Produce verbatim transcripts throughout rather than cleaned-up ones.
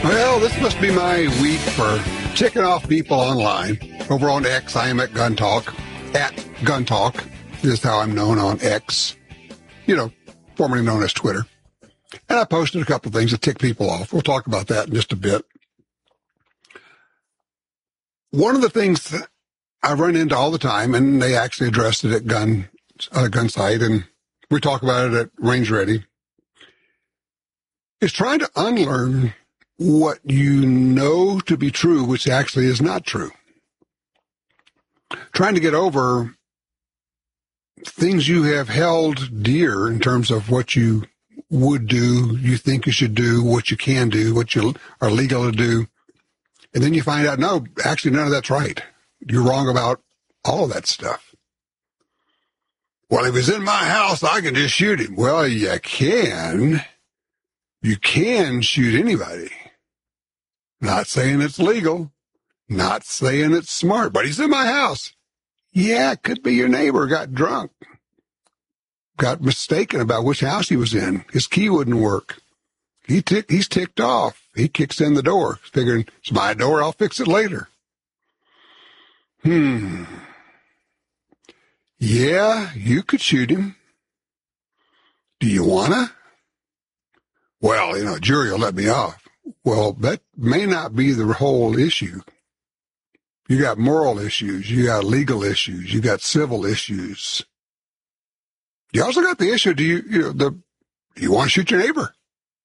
Well, this must be my week for ticking off people online. Over on X, I am at Gun Talk. At Gun Talk is how I'm known on X. You know, formerly known as Twitter. And I posted a couple of things that tick people off. We'll talk about that in just a bit. One of the things that I run into all the time, and they actually addressed it at Gun, uh, Gun Site, and we talk about it at Range Ready, is trying to unlearn what you know to be true, which actually is not true. Trying to get over things you have held dear in terms of what you would do, you think you should do, what you can do, what you are legal to do. And then you find out, no, actually none of that's right. You're wrong about all of that stuff. Well, if he's in my house, I can just shoot him. Well, you can. You can shoot anybody. Not saying it's legal, not saying it's smart, but he's in my house. Yeah, it could be your neighbor got drunk, got mistaken about which house he was in. His key wouldn't work. He tick, he's ticked off. He kicks in the door, figuring it's my door, I'll fix it later. Hmm. Yeah, you could shoot him. Do you wanna? Well, you know, jury will let me off. Well, that may not be the whole issue. You got moral issues. You got legal issues. You got civil issues. You also got the issue, do you, you know, the, do you want to shoot your neighbor?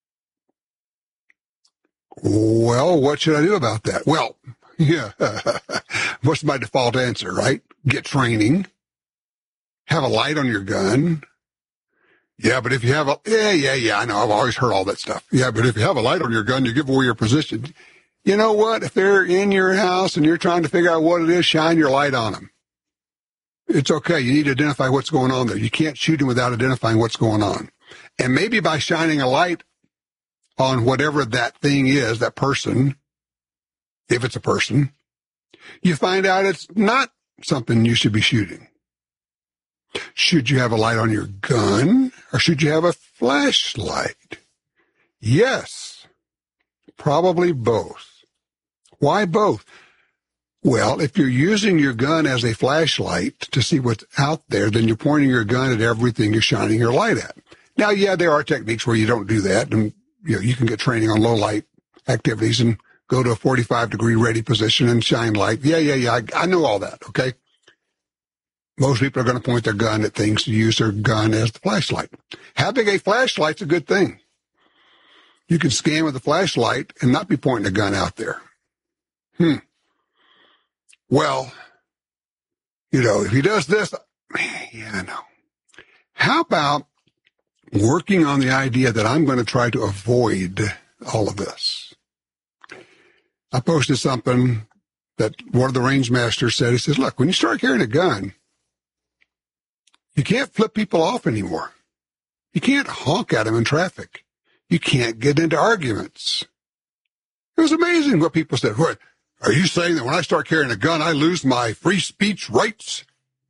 Well, what should I do about that? Well, yeah, what's my default answer, right? Get training. Have a light on your gun. Yeah, but if you have a, yeah, yeah, yeah, I know, I've always heard all that stuff. Yeah, but if you have a light on your gun, you give away your position. You know what? If they're in your house and you're trying to figure out what it is, shine your light on them. It's okay. You need to identify what's going on there. You can't shoot them without identifying what's going on. And maybe by shining a light on whatever that thing is, that person, if it's a person, you find out it's not something you should be shooting. Should you have a light on your gun or should you have a flashlight? Yes, probably both. Why both? Well, if you're using your gun as a flashlight to see what's out there, then you're pointing your gun at everything you're shining your light at. Now, yeah, there are techniques where you don't do that, and you know, you can get training on low light activities and go to a forty-five degree ready position and shine light. Yeah, yeah, yeah, I, I know all that, okay? Most people are going to point their gun at things to use their gun as the flashlight. Having a flashlight's a good thing. You can scan with a flashlight and not be pointing a gun out there. Hmm. Well, you know, if he does this, yeah, I know. How about working on the idea that I'm going to try to avoid all of this? I posted something that one of the range masters said. He says, look, when you start carrying a gun, you can't flip people off anymore. You can't honk at them in traffic. You can't get into arguments. It was amazing what people said. What, are you saying that when I start carrying a gun, I lose my free speech rights?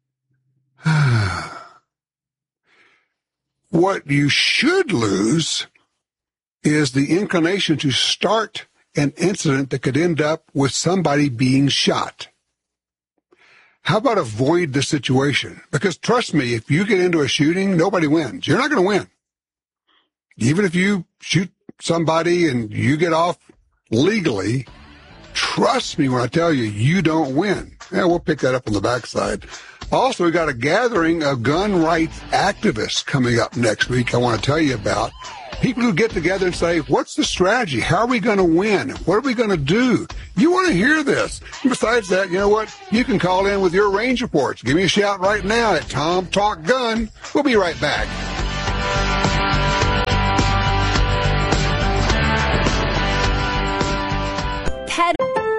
What you should lose is the inclination to start an incident that could end up with somebody being shot. How about avoid the situation? Because trust me, if you get into a shooting, nobody wins. You're not going to win. Even if you shoot somebody and you get off legally, trust me when I tell you, you don't win. Yeah, we'll pick that up on the backside. Also, we got a gathering of gun rights activists coming up next week I want to tell you about. People who get together and say, what's the strategy? How are we going to win? What are we going to do? You want to hear this. And besides that, you know what? You can call in with your range reports. Give me a shout right now at Tom Talk Gun. We'll be right back. Pet.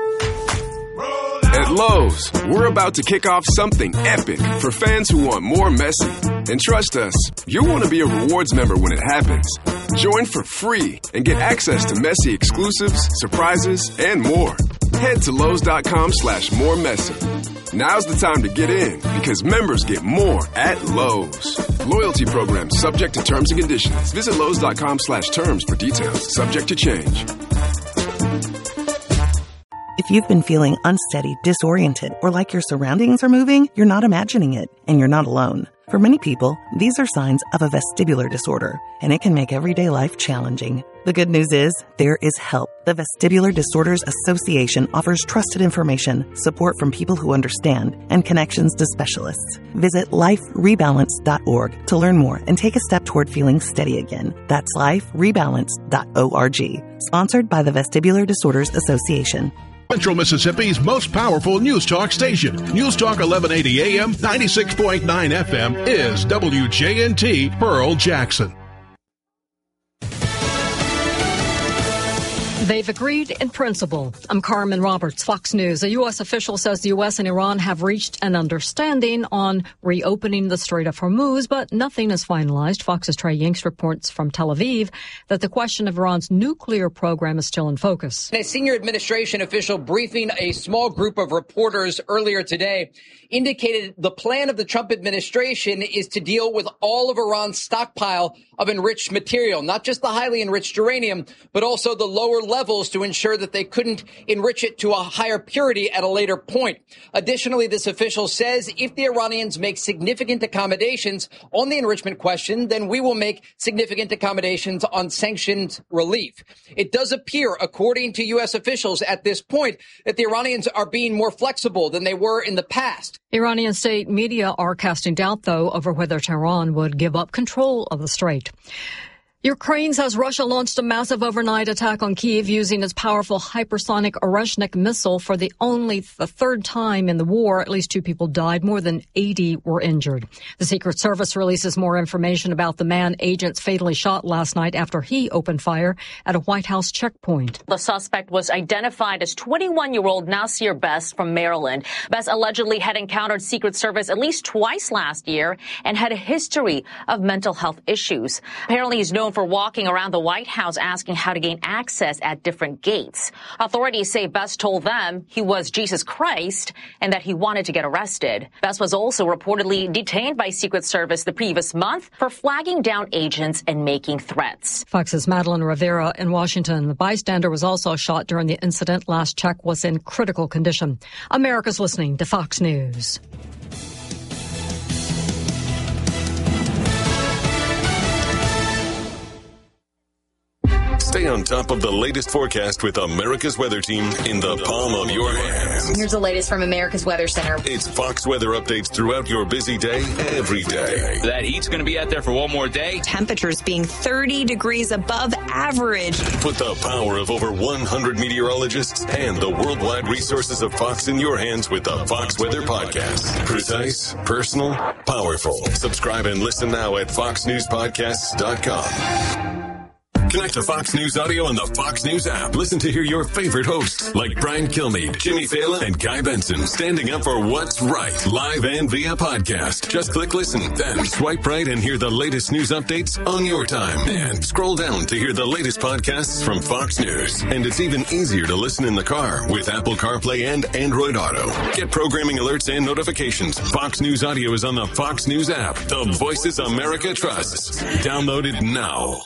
At Lowe's, we're about to kick off something epic for fans who want more messy. And trust us, you'll want to be a rewards member when it happens. Join for free and get access to messy exclusives, surprises, and more. Head to Lowe's.com slash more messy. Now's the time to get in because members get more at Lowe's. Loyalty program subject to terms and conditions. Visit Lowe's.com slash terms for details. Subject to change. If you've been feeling unsteady, disoriented, or like your surroundings are moving, you're not imagining it, and you're not alone. For many people, these are signs of a vestibular disorder, and it can make everyday life challenging. The good news is, there is help. The Vestibular Disorders Association offers trusted information, support from people who understand, and connections to specialists. Visit life rebalance dot org to learn more and take a step toward feeling steady again. That's life rebalance dot org. Sponsored by the Vestibular Disorders Association. Central Mississippi's most powerful news talk station. News Talk eleven eighty A M, ninety-six point nine F M is W J N T Pearl Jackson. They've agreed in principle. I'm Carmen Roberts, Fox News. A U S official says the U S and Iran have reached an understanding on reopening the Strait of Hormuz, but nothing is finalized. Fox's Trey Yanks reports from Tel Aviv that the question of Iran's nuclear program is still in focus. A senior administration official briefing a small group of reporters earlier today indicated the plan of the Trump administration is to deal with all of Iran's stockpile of enriched material, not just the highly enriched uranium, but also the lower levels to ensure that they couldn't enrich it to a higher purity at a later point. Additionally, this official says if the Iranians make significant accommodations on the enrichment question, then we will make significant accommodations on sanctions relief. It does appear, according to U S officials at this point, that the Iranians are being more flexible than they were in the past. Iranian state media are casting doubt, though, over whether Tehran would give up control of the strait. Ukraine says Russia launched a massive overnight attack on Kyiv using its powerful hypersonic Oreshnik missile for the only the third time in the war. At least two people died. More than eighty were injured. The Secret Service releases more information about the man agents fatally shot last night after he opened fire at a White House checkpoint. The suspect was identified as twenty-one-year-old Nasir Best from Maryland. Best allegedly had encountered Secret Service at least twice last year and had a history of mental health issues. Apparently, he's known for walking around the White House asking how to gain access at different gates. Authorities say Best told them he was Jesus Christ and that he wanted to get arrested. Best was also reportedly detained by Secret Service the previous month for flagging down agents and making threats. Fox's Madeline Rivera in Washington. The bystander was also shot during the incident. Last check was in critical condition. America's listening to Fox News. Stay on top of the latest forecast with America's Weather Team in the palm of your hands. Here's the latest from America's Weather Center. It's Fox weather updates throughout your busy day, every day. That heat's going to be out there for one more day. Temperatures being thirty degrees above average. Put the power of over one hundred meteorologists and the worldwide resources of Fox in your hands with the Fox Weather Podcast. Precise, personal, powerful. Subscribe and listen now at fox news podcasts dot com. Connect to Fox News Audio on the Fox News app. Listen to hear your favorite hosts like Brian Kilmeade, Jimmy Fallon, and Guy Benson standing up for what's right, live and via podcast. Just click listen, then swipe right and hear the latest news updates on your time. And scroll down to hear the latest podcasts from Fox News. And it's even easier to listen in the car with Apple CarPlay and Android Auto. Get programming alerts and notifications. Fox News Audio is on the Fox News app. The voices America trusts. Download it now.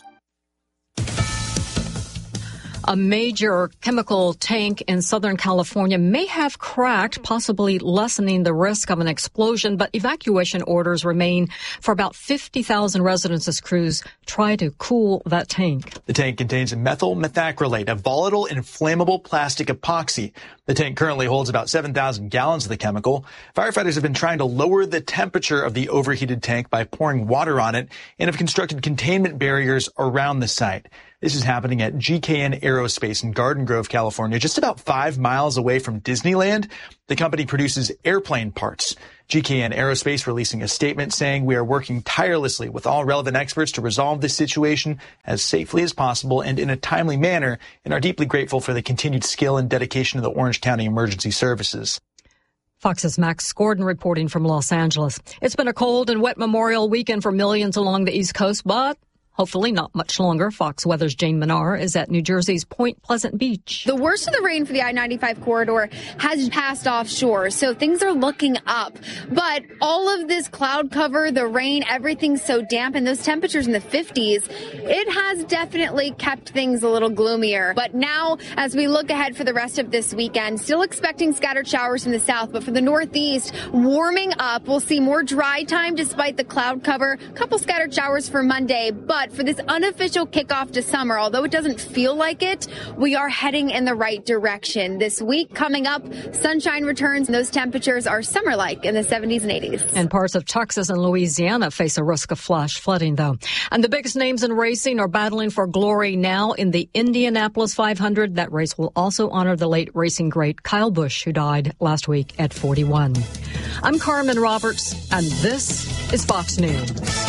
A major chemical tank in Southern California may have cracked, possibly lessening the risk of an explosion, but evacuation orders remain for about fifty thousand residents as crews try to cool that tank. The tank contains methyl methacrylate, a volatile inflammable plastic epoxy. The tank currently holds about seven thousand gallons of the chemical. Firefighters have been trying to lower the temperature of the overheated tank by pouring water on it and have constructed containment barriers around the site. This is happening at G K N Aerospace in Garden Grove, California, just about five miles away from Disneyland. The company produces airplane parts. G K N Aerospace releasing a statement saying, "We are working tirelessly with all relevant experts to resolve this situation as safely as possible and in a timely manner, and are deeply grateful for the continued skill and dedication of the Orange County Emergency Services." Fox's Max Gordon reporting from Los Angeles. It's been a cold and wet Memorial weekend for millions along the East Coast, but Hopefully not much longer. Fox Weather's Jane Manar is at New Jersey's Point Pleasant Beach. The worst of the rain for the I ninety-five corridor has passed offshore, so things are looking up. But all of this cloud cover, the rain, everything's so damp, and those temperatures in the fifties, it has definitely kept things a little gloomier. But now, as we look ahead for the rest of this weekend, still expecting scattered showers from the south, but for the northeast, warming up. We'll see more dry time despite the cloud cover. A couple scattered showers for Monday, but for this unofficial kickoff to summer, although it doesn't feel like it, we are heading in the right direction. This week coming up, sunshine returns, and those temperatures are summer-like in the seventies and eighties. And parts of Texas and Louisiana face a risk of flash flooding, though. And the biggest names in racing are battling for glory now in the Indianapolis five hundred. That race will also honor the late racing great Kyle Busch, who died last week at forty-one. I'm Carmen Roberts, and this is Fox News.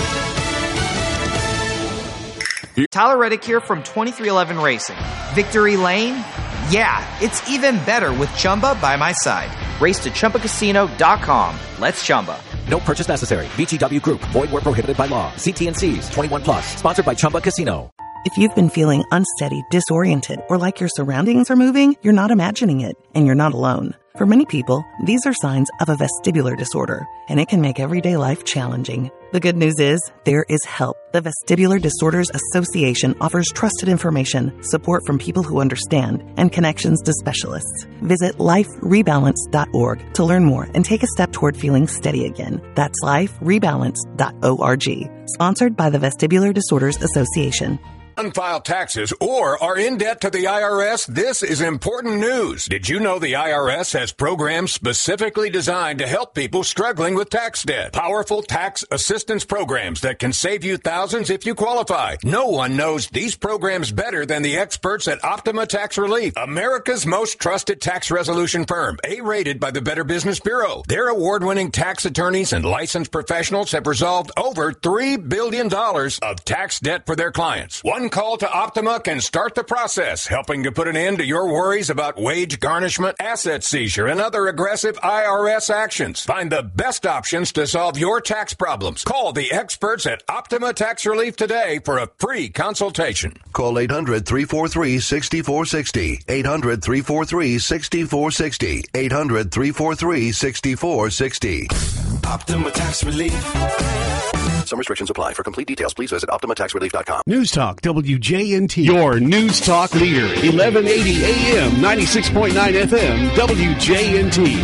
Tyler Reddick here from twenty-three eleven Racing. Victory Lane? Yeah, it's even better with Chumba by my side. Race to Chumba Casino dot com. Let's Chumba. No purchase necessary. V G W Group. Void where prohibited by law. See T and C's. twenty-one plus. Sponsored by Chumba Casino. If you've been feeling unsteady, disoriented, or like your surroundings are moving, you're not imagining it, and you're not alone. For many people, these are signs of a vestibular disorder, and it can make everyday life challenging. The good news is, there is help. The Vestibular Disorders Association offers trusted information, support from people who understand, and connections to specialists. Visit life rebalance dot org to learn more and take a step toward feeling steady again. That's life rebalance dot org. Sponsored by the Vestibular Disorders Association. Unfiled taxes or are in debt to the I R S, this is important news. Did you know the I R S has programs specifically designed to help people struggling with tax debt? Powerful tax assistance programs that can save you thousands if you qualify. No one knows these programs better than the experts at Optima Tax Relief, America's most trusted tax resolution firm, A-rated by the Better Business Bureau. Their award-winning tax attorneys and licensed professionals have resolved over three billion dollars of tax debt for their clients. One call to Optima can start the process, helping to put an end to your worries about wage garnishment, asset seizure, and other aggressive I R S actions. Find the best options to solve your tax problems. Call the experts at Optima Tax Relief today for a free consultation. Call eight hundred, three four three, six four six zero. eight hundred, three four three, six four six zero. eight hundred, three four three, six four six zero. Optima Tax Relief. Some restrictions apply. For complete details, please visit Optima Tax Relief dot com. News Talk W J N T. Your News Talk leader. eleven eighty A M, ninety-six point nine F M, W J N T.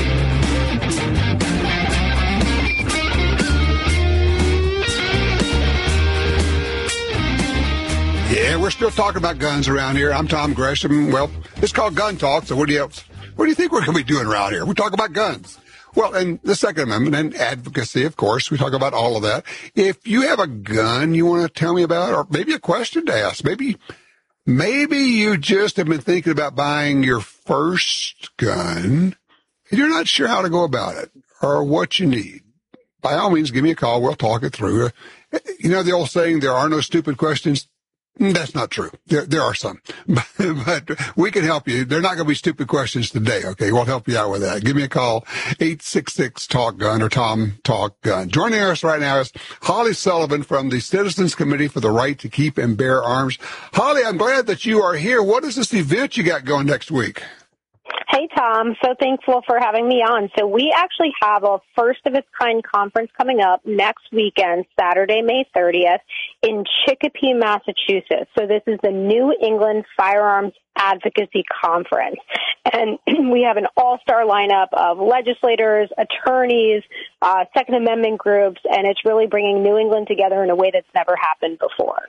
Yeah, we're still talking about guns around here. I'm Tom Gresham. Well, it's called Gun Talk, so what do you, what do you think we're going to be doing around here? We talk about guns. Well, and the Second Amendment and advocacy, of course, we talk about all of that. If you have a gun you want to tell me about, or maybe a question to ask, maybe, maybe you just have been thinking about buying your first gun and you're not sure how to go about it or what you need. By all means, give me a call. We'll talk it through. You know the old saying, there are no stupid questions. That's not true. There, there are some, but, but we can help you. They're not going to be stupid questions today. Okay. We'll help you out with that. Give me a call, eight six six, talk gun or Tom Talk Gun. Joining us right now is Holly Sullivan from the Citizens Committee for the Right to Keep and Bear Arms. Holly, I'm glad that you are here. What is this event you got going next week? Hey, Tom. So thankful for having me on. So we actually have a first-of-its-kind conference coming up next weekend, Saturday, May thirtieth, in Chicopee, Massachusetts. So this is the New England Firearms Advocacy Conference. And we have an all-star lineup of legislators, attorneys, uh, Second Amendment groups, and it's really bringing New England together in a way that's never happened before.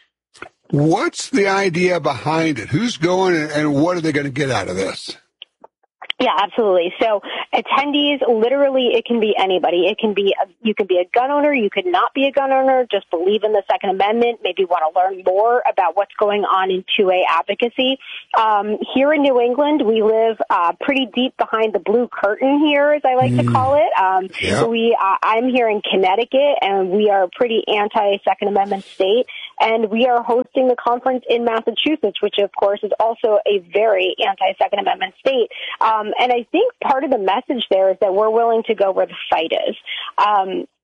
What's the idea behind it? Who's going and what are they going to get out of this? Yeah, absolutely. So attendees, literally, it can be anybody. It can be, a, you can be a gun owner. You could not be a gun owner, just believe in the Second Amendment, maybe want to learn more about what's going on in two A advocacy. Um, here in New England, we live uh, pretty deep behind the blue curtain here, as I like mm. to call it. Um, yeah. we, uh, I'm here in Connecticut, and we are a pretty anti-Second Amendment state. And we are hosting the conference in Massachusetts, which, of course, is also a very anti-Second Amendment state. Um, and I think part of the message there is that we're willing to go where the fight is. Um,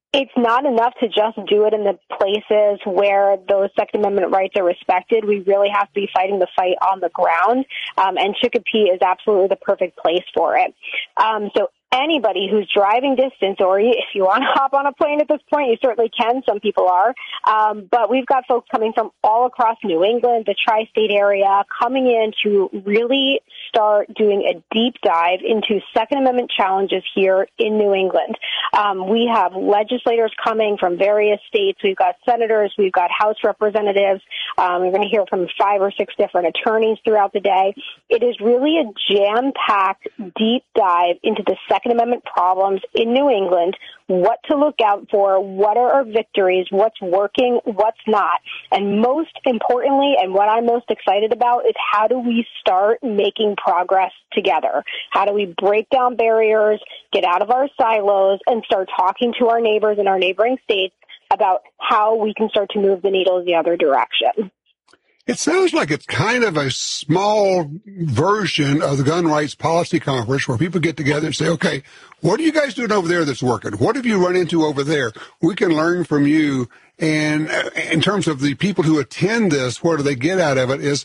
It's not enough to just do it in the places where those Second Amendment rights are respected. We really have to be fighting the fight on the ground, um, and Chicopee is absolutely the perfect place for it. Um, so anybody who's driving distance, or if you want to hop on a plane at this point, you certainly can. Some people are. Um, but we've got folks coming from all across New England, the tri-state area, coming in to really start doing a deep dive into Second Amendment challenges here in New England. Um, we have legislators coming from various states. We've got senators. We've got House representatives. Um, we're going to hear from five or six different attorneys throughout the day. It is really a jam-packed, deep dive into the Second Amendment problems in New England, what to look out for, what are our victories, what's working, what's not. And most importantly, and what I'm most excited about, is how do we start making progress together? How do we break down barriers, get out of our silos, and start talking to our neighbors in our neighboring states about how we can start to move the needle the other direction? It sounds like it's kind of a small version of the Gun Rights Policy Conference where people get together and say, okay, what are you guys doing over there that's working? What have you run into over there? We can learn from you. And in terms of the people who attend this, what do they get out of it is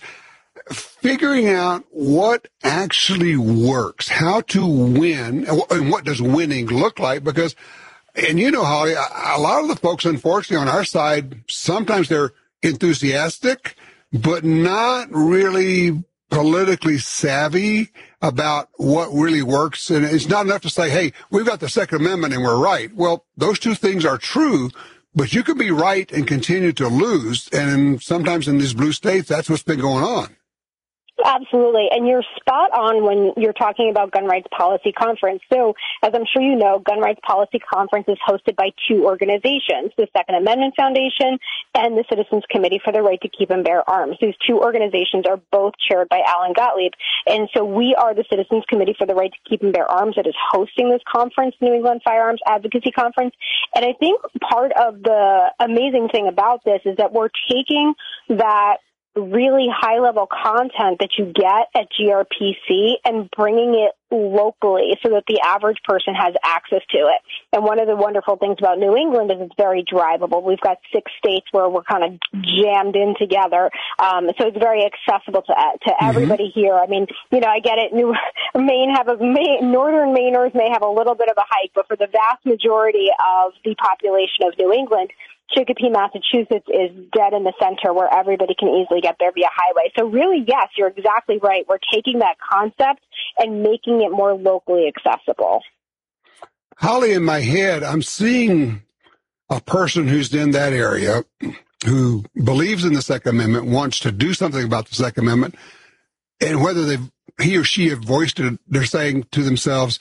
figuring out what actually works, how to win, and what does winning look like. Because, and you know, Holly, a lot of the folks, unfortunately, on our side, sometimes they're enthusiastic, but not really politically savvy about what really works. And it's not enough to say, hey, we've got the Second Amendment and we're right. Well, those two things are true, but you can be right and continue to lose. And sometimes in these blue states, that's what's been going on. Absolutely. And you're spot on when you're talking about Gun Rights Policy Conference. So, as I'm sure you know, Gun Rights Policy Conference is hosted by two organizations, the Second Amendment Foundation and the Citizens Committee for the Right to Keep and Bear Arms. These two organizations are both chaired by Alan Gottlieb. And so we are the Citizens Committee for the Right to Keep and Bear Arms that is hosting this conference, New England Firearms Advocacy Conference. And I think part of the amazing thing about this is that we're taking that really high-level content that you get at G R P C and bringing it locally so that the average person has access to it. And one of the wonderful things about New England is it's very drivable. We've got six states where we're kind of jammed in together, um, so it's very accessible to to everybody mm-hmm. here. I mean, you know, I get it. New Maine have a Maine, northern Mainers may have a little bit of a hike, but for the vast majority of the population of New England, Chicopee, Massachusetts is dead in the center where everybody can easily get there via highway. So really, yes, you're exactly right. We're taking that concept and making it more locally accessible. Holly, in my head, I'm seeing a person who's in that area who believes in the Second Amendment, wants to do something about the Second Amendment, and whether they've, he or she have voiced it, they're saying to themselves,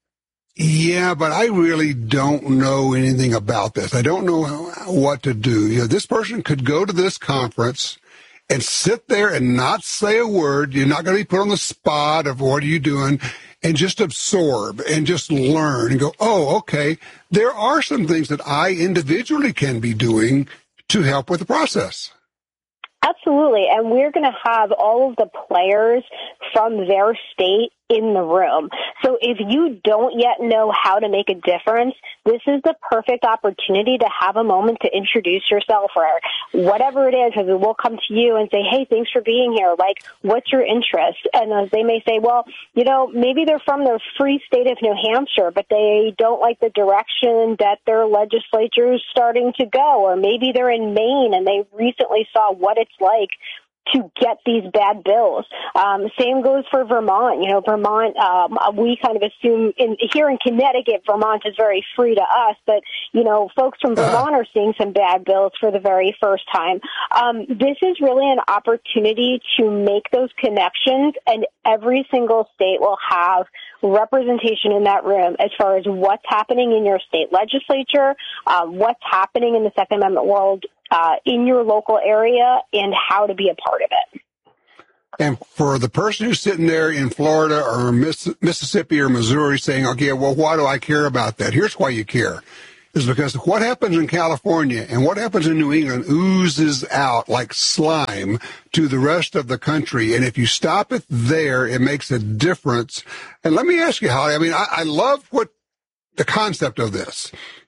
yeah, but I really don't know anything about this. I don't know what to do. You know, this person could go to this conference and sit there and not say a word. You're not going to be put on the spot of what are you doing, and just absorb and just learn and go, oh, okay, there are some things that I individually can be doing to help with the process. Absolutely. And we're going to have all of the players from their state in the room. So if you don't yet know how to make a difference, this is the perfect opportunity to have a moment to introduce yourself, or whatever it is. We'll come to you and say, hey, thanks for being here. Like, what's your interest? And they may say, well, you know, maybe they're from the free state of New Hampshire, but they don't like the direction that their legislature is starting to go. Or maybe they're in Maine and they recently saw what it's like to get these bad bills. Um, same goes for Vermont. You know, Vermont, um, we kind of assume in, here in Connecticut, Vermont is very free to us, but, you know, folks from Vermont are seeing some bad bills for the very first time. Um, this is really an opportunity to make those connections, and every single state will have representation in that room as far as what's happening in your state legislature, uh, what's happening in the Second Amendment world uh, in your local area, and how to be a part of it. And for the person who's sitting there in Florida or Miss, Mississippi or Missouri saying, okay, well, why do I care about that? Here's why you care. Is because what happens in California and what happens in New England oozes out like slime to the rest of the country. And if you stop it there, it makes a difference. And let me ask you, Holly, I mean, I, I love what the concept of this.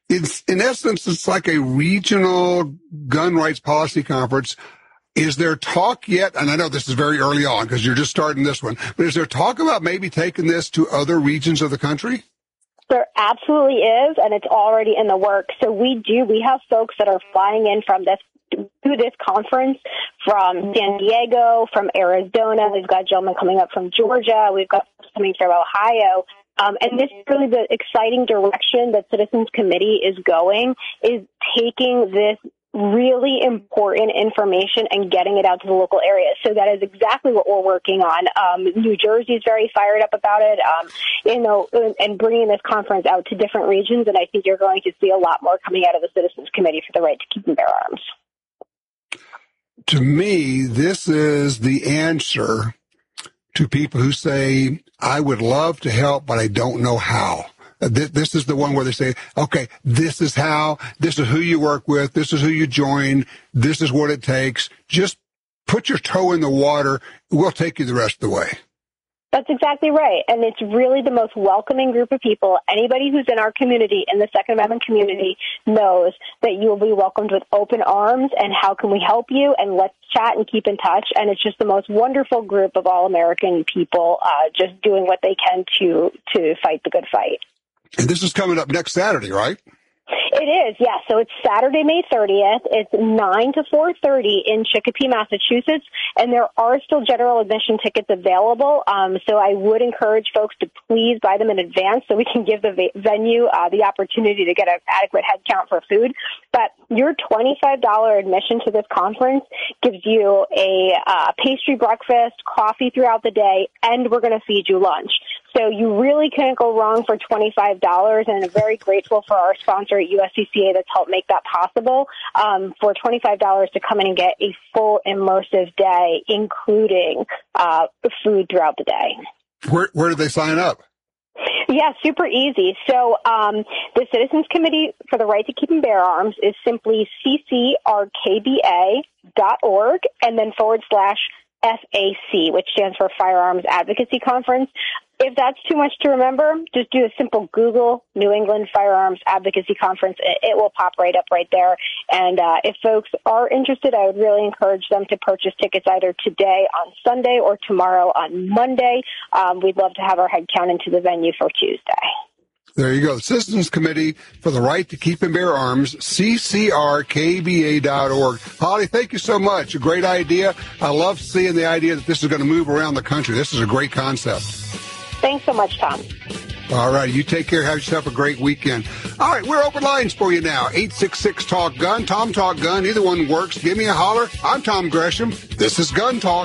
it's, in essence, it's like a regional gun rights policy conference. Is there talk yet? And I know this is very early on because you're just starting this one, but is there talk about maybe taking this to other regions of the country? There absolutely is, and it's already in the works. So we do, we have folks that are flying in from this, to this conference from San Diego, from Arizona. We've got gentlemen coming up from Georgia. We've got coming from Ohio. Um, and this is really the exciting direction that Citizens Committee is going, is taking this really important information and getting it out to the local areas. So that is exactly what we're working on. Um, New Jersey is very fired up about it, um, you know, and bringing this conference out to different regions. And I think you're going to see a lot more coming out of the Citizens Committee for the Right to Keep and Bear Arms. To me, this is the answer to people who say, I would love to help, but I don't know how. This is the one where they say, okay, this is how, this is who you work with, this is who you join, this is what it takes. Just put your toe in the water. We'll take you the rest of the way. That's exactly right. And it's really the most welcoming group of people. Anybody who's in our community, in the Second Amendment community, knows that you will be welcomed with open arms and how can we help you, and let's chat and keep in touch. And it's just the most wonderful group of all-American people uh, just doing what they can to to fight the good fight. And this is coming up next Saturday, right? It is, yes. So it's Saturday, May thirtieth. It's nine to four thirty in Chicopee, Massachusetts, and there are still general admission tickets available. Um, so I would encourage folks to please buy them in advance so we can give the va- venue uh, the opportunity to get an adequate head count for food. But your twenty-five dollars admission to this conference gives you a uh, pastry breakfast, coffee throughout the day, and we're going to feed you lunch. So you really can't go wrong for twenty-five dollars, and I'm very grateful for our sponsor at U S C C A that's helped make that possible, um, for twenty-five dollars to come in and get a full immersive day, including uh, food throughout the day. Where, where do they sign up? Yeah, super easy. So um, the Citizens Committee for the Right to Keep and Bear Arms is simply C C R K B A dot org and then forward slash F A C, which stands for Firearms Advocacy Conference. If that's too much to remember, just do a simple Google New England Firearms Advocacy Conference. It, it will pop right up right there. And uh, if folks are interested, I would really encourage them to purchase tickets either today on Sunday or tomorrow on Monday. Um, we'd love to have our head count into the venue for Tuesday. There you go. The Citizens Committee for the Right to Keep and Bear Arms, C C R K B A dot org. Holly, thank you so much. A great idea. I love seeing the idea that this is going to move around the country. This is a great concept. Thanks so much, Tom. All right. You take care. Have yourself a great weekend. All right. We're open lines for you now. eight six six talk gun, Tom Talk Gun. Either one works. Give me a holler. I'm Tom Gresham. This is Gun Talk.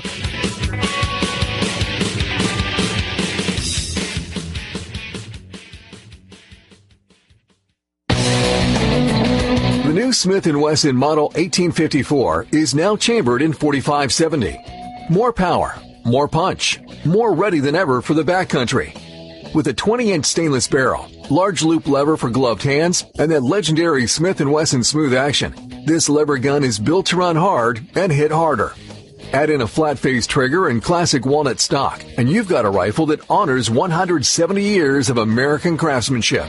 The new Smith and Wesson Model eighteen fifty-four is now chambered in forty-five seventy. More power, more punch, more ready than ever for the backcountry. With a twenty-inch stainless barrel, large loop lever for gloved hands, and that legendary Smith and Wesson smooth action, this lever gun is built to run hard and hit harder. Add in a flat-face trigger and classic walnut stock, and you've got a rifle that honors one hundred seventy years of American craftsmanship.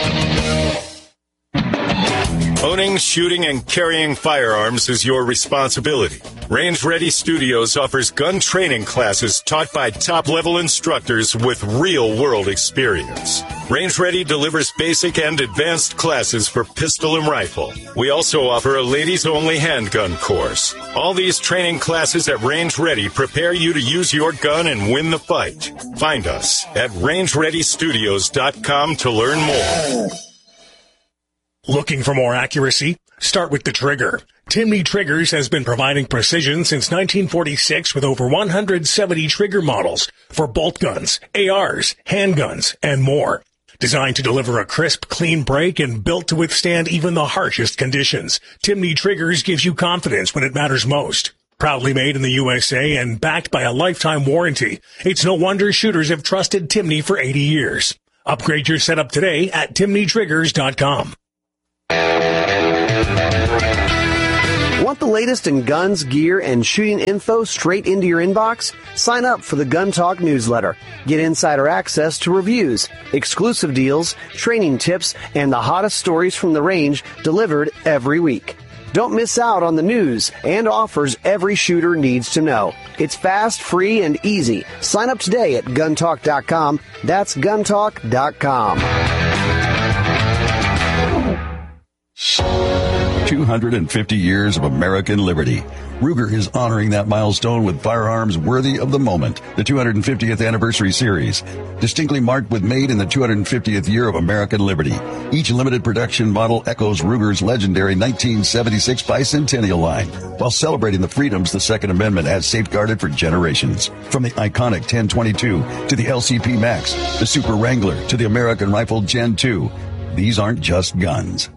Owning, shooting, and carrying firearms is your responsibility. Range Ready Studios offers gun training classes taught by top-level instructors with real-world experience. Range Ready delivers basic and advanced classes for pistol and rifle. We also offer a ladies-only handgun course. All these training classes at Range Ready prepare you to use your gun and win the fight. Find us at range ready studios dot com to learn more. Looking for more accuracy? Start with the trigger. Timney Triggers has been providing precision since nineteen forty-six with over one hundred seventy trigger models for bolt guns, A Rs, handguns, and more. Designed to deliver a crisp, clean break and built to withstand even the harshest conditions, Timney Triggers gives you confidence when it matters most. Proudly made in the U S A and backed by a lifetime warranty, it's no wonder shooters have trusted Timney for eighty years. Upgrade your setup today at timney triggers dot com. Want the latest in guns, gear, and shooting info straight into your inbox? Sign up for the Gun Talk newsletter. Get insider access to reviews, exclusive deals, training tips, and the hottest stories from the range delivered every week. Don't miss out on the news and offers every shooter needs to know. It's fast, free, and easy. Sign up today at gun talk dot com. That's gun talk dot com. two hundred fifty years of American liberty. Ruger is honoring that milestone with firearms worthy of the moment. The two hundred fiftieth Anniversary Series, distinctly marked with made in the two hundred fiftieth year of American liberty. Each limited production model echoes Ruger's legendary nineteen seventy-six Bicentennial line, while celebrating the freedoms the Second Amendment has safeguarded for generations. From the iconic ten twenty-two to the L C P Max, the Super Wrangler to the American Rifle Gen two, these aren't just guns.